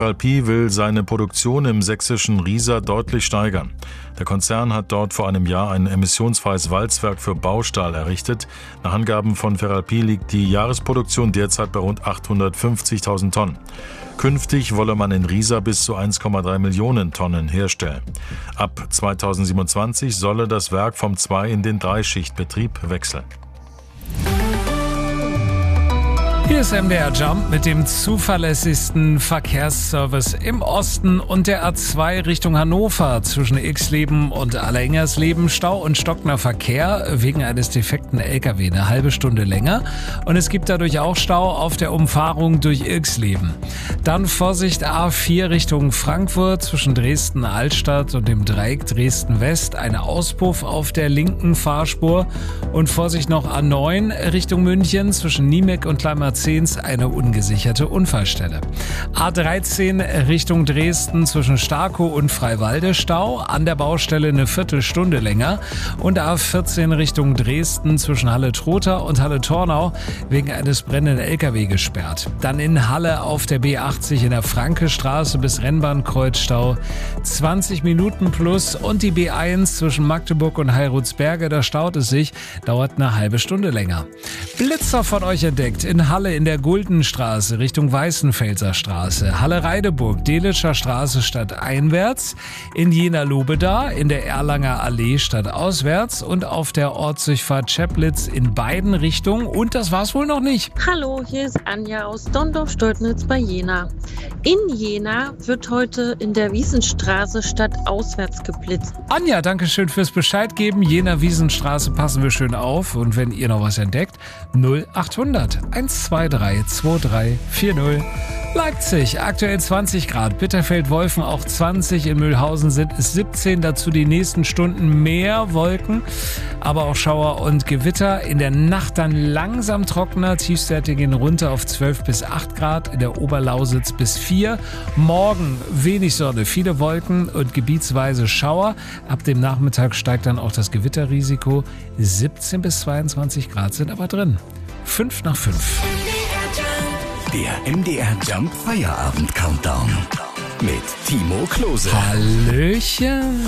Feralpi will seine Produktion im sächsischen Riesa deutlich steigern. Der Konzern hat dort vor einem Jahr ein emissionsfreies Walzwerk für Baustahl errichtet. Nach Angaben von Feralpi liegt die Jahresproduktion derzeit bei rund 850.000 Tonnen. Künftig wolle man in Riesa bis zu 1,3 Millionen Tonnen herstellen. Ab 2027 solle das Werk vom 2- in den 3-Schichtbetrieb wechseln. Hier ist MDR Jump mit dem zuverlässigsten Verkehrsservice im Osten und der A2 Richtung Hannover zwischen Ilksleben und Allerengersleben. Stau und stockender Verkehr wegen eines defekten LKW eine halbe Stunde länger. Und es gibt dadurch auch Stau auf der Umfahrung durch Ilksleben. Dann Vorsicht A4 Richtung Frankfurt zwischen Dresden-Altstadt und dem Dreieck Dresden-West. Ein Auspuff auf der linken Fahrspur. Und Vorsicht noch A9 Richtung München zwischen Niemek und Kleinmarzens eine ungesicherte Unfallstelle. A13 Richtung Dresden zwischen Starkow und Freiwalde Stau, an der Baustelle eine Viertelstunde länger. Und A14 Richtung Dresden zwischen Halle-Trotha und Halle-Tornau wegen eines brennenden LKW gesperrt. Dann in Halle auf der B80 in der Frankestraße bis Rennbahnkreuz Stau 20 Minuten plus und die B1 zwischen Magdeburg und Heilrutsberge, da staut es sich, dauert eine halbe Stunde länger. Blitzer von euch entdeckt in Halle in der Guldenstraße Richtung Weißenfelser Straße, Halle-Reideburg, Delitscher Straße stadteinwärts, in Jena-Lobeda in der Erlanger Allee stadtauswärts und auf der Ortsdurchfahrt Cheplitz in beiden Richtungen. Und das war's wohl noch nicht. Hallo, hier ist Anja aus Dondorf-Stoltnitz bei Jena. In Jena wird heute in der Wiesenstraße stadtauswärts geblitzt. Anja, danke schön fürs Bescheid geben. Jena-Wiesenstraße passen wir schön auf. Und wenn ihr noch was entdeckt, 0800 123 2340. Leipzig, aktuell 20 Grad, Bitterfeld-Wolfen auch 20, in Mühlhausen sind es 17, dazu die nächsten Stunden mehr Wolken, aber auch Schauer und Gewitter. In der Nacht dann langsam trockener, Tiefstwerte gehen runter auf 12 bis 8 Grad, in der Oberlausitz bis 4. Morgen wenig Sonne, viele Wolken und gebietsweise Schauer. Ab dem Nachmittag steigt dann auch das Gewitterrisiko. 17 bis 22 Grad sind aber drin. 5 nach 5. Der MDR Jump Feierabend Countdown mit Timo Klose. Hallöchen.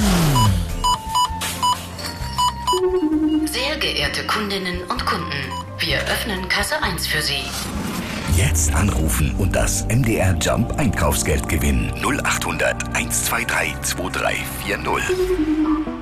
Sehr geehrte Kundinnen und Kunden, wir öffnen Kasse 1 für Sie. Jetzt anrufen und das MDR Jump Einkaufsgeld gewinnen. 0800 123 2340.